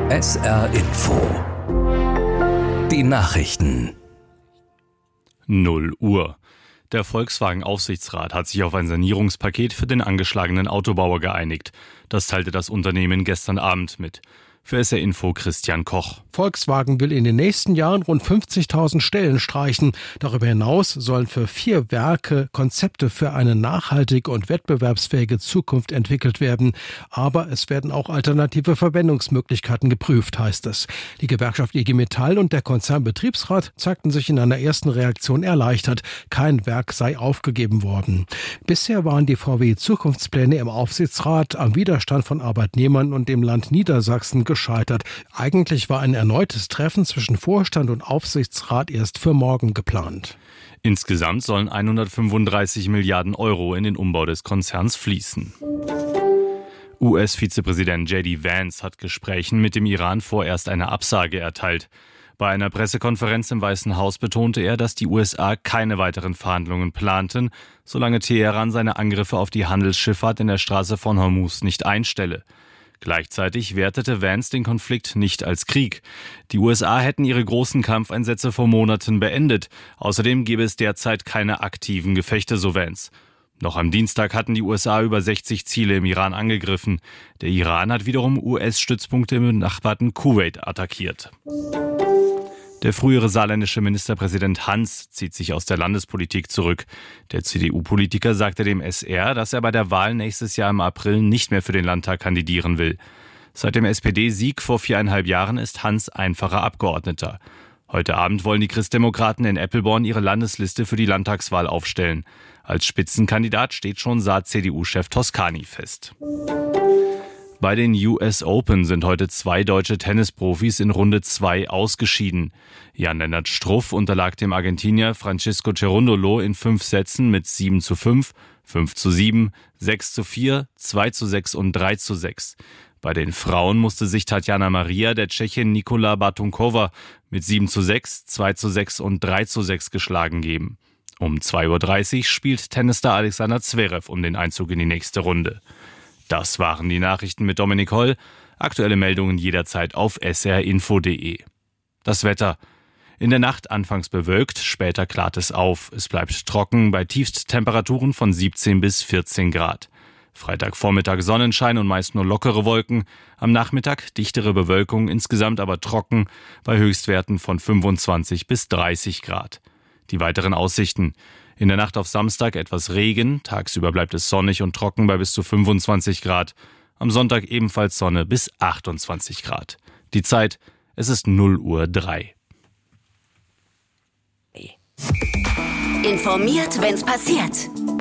SR Info. Die Nachrichten. 0 Uhr. Der Volkswagen-Aufsichtsrat hat sich auf ein Sanierungspaket für den angeschlagenen Autobauer geeinigt. Das teilte das Unternehmen gestern Abend mit. Für SR Info Christian Koch. Volkswagen will in den nächsten Jahren rund 50.000 Stellen streichen. Darüber hinaus sollen für 4 Werke Konzepte für eine nachhaltige und wettbewerbsfähige Zukunft entwickelt werden. Aber es werden auch alternative Verwendungsmöglichkeiten geprüft, heißt es. Die Gewerkschaft IG Metall und der Konzernbetriebsrat zeigten sich in einer ersten Reaktion erleichtert. Kein Werk sei aufgegeben worden. Bisher waren die VW-Zukunftspläne im Aufsichtsrat am Widerstand von Arbeitnehmern und dem Land Niedersachsen gescheitert. Eigentlich war ein erneutes Treffen zwischen Vorstand und Aufsichtsrat erst für morgen geplant. Insgesamt sollen 135 Milliarden Euro in den Umbau des Konzerns fließen. US-Vizepräsident J.D. Vance hat Gesprächen mit dem Iran vorerst eine Absage erteilt. Bei einer Pressekonferenz im Weißen Haus betonte er, dass die USA keine weiteren Verhandlungen planten, solange Teheran seine Angriffe auf die Handelsschifffahrt in der Straße von Hormuz nicht einstelle. Gleichzeitig wertete Vance den Konflikt nicht als Krieg. Die USA hätten ihre großen Kampfeinsätze vor Monaten beendet. Außerdem gäbe es derzeit keine aktiven Gefechte, so Vance. Noch am Dienstag hatten die USA über 60 Ziele im Iran angegriffen. Der Iran hat wiederum US-Stützpunkte im benachbarten Kuwait attackiert. Der frühere saarländische Ministerpräsident Hans zieht sich aus der Landespolitik zurück. Der CDU-Politiker sagte dem SR, dass er bei der Wahl nächstes Jahr im April nicht mehr für den Landtag kandidieren will. Seit dem SPD-Sieg vor 4,5 Jahren ist Hans einfacher Abgeordneter. Heute Abend wollen die Christdemokraten in Eppelborn ihre Landesliste für die Landtagswahl aufstellen. Als Spitzenkandidat steht schon Saar-CDU-Chef Toscani fest. Bei den US Open sind heute 2 deutsche Tennisprofis in Runde 2 ausgeschieden. Jan-Lennart Struff unterlag dem Argentinier Francisco Cerundolo in 5 Sätzen mit 7:5, 5:7, 6:4, 2:6 und 3:6. Bei den Frauen musste sich Tatjana Maria der Tschechin Nikola Batunkova mit 7:6, 2:6 und 3:6 geschlagen geben. Um 2:30 Uhr spielt Tennisstar Alexander Zverev um den Einzug in die nächste Runde. Das waren die Nachrichten mit Dominik Holl. Aktuelle Meldungen jederzeit auf srinfo.de. Das Wetter. In der Nacht anfangs bewölkt, später klart es auf. Es bleibt trocken bei Tiefsttemperaturen von 17 bis 14 Grad. Freitagvormittag Sonnenschein und meist nur lockere Wolken. Am Nachmittag dichtere Bewölkung, insgesamt aber trocken bei Höchstwerten von 25 bis 30 Grad. Die weiteren Aussichten. In der Nacht auf Samstag etwas Regen, tagsüber bleibt es sonnig und trocken bei bis zu 25 Grad. Am Sonntag ebenfalls Sonne bis 28 Grad. Die Zeit, es ist 0:03 Uhr. Informiert, wenn's passiert.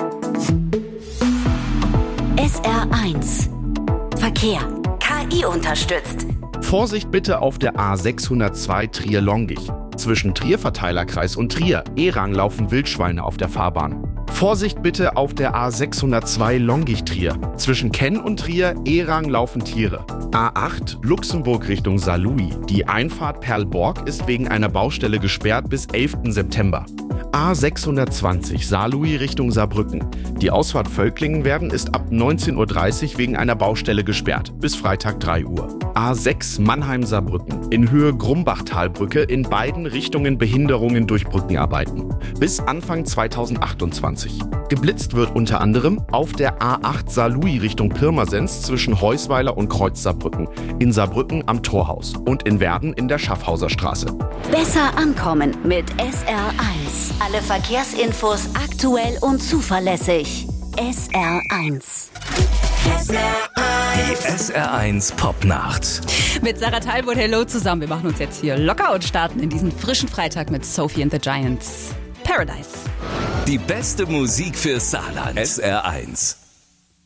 SR1 Verkehr. KI unterstützt. Vorsicht bitte auf der A602 Trier-Longich. Zwischen Trier-Verteilerkreis und Trier, Ehrang, laufen Wildschweine auf der Fahrbahn. Vorsicht bitte auf der A602 Longich-Trier. Zwischen Kenn und Trier, Ehrang, laufen Tiere. A8 Luxemburg Richtung Saarlouis. Die Einfahrt Perlborg ist wegen einer Baustelle gesperrt bis 11. September. A620 Saarlouis Richtung Saarbrücken. Die Ausfahrt Völklingenwerden ist ab 19:30 Uhr wegen einer Baustelle gesperrt, bis Freitag 3 Uhr. A6 Mannheim-Saarbrücken. In Höhe Grumbachtalbrücke in beiden Richtungen Behinderungen durch Brückenarbeiten. Bis Anfang 2028. Geblitzt wird unter anderem auf der A8 Saarlouis Richtung Pirmasens zwischen Heusweiler und Kreuz Saarbrücken. In Saarbrücken am Torhaus und in Werden in der Schaffhauser Straße. Besser ankommen mit SR1. Alle Verkehrsinfos aktuell und zuverlässig. SR1. Die SR1 Popnacht. Mit Sarah Teilboot, hello zusammen. Wir machen uns jetzt hier locker und starten in diesen frischen Freitag mit Sophie and the Giants. Paradise. Die beste Musik für Saarland. SR1.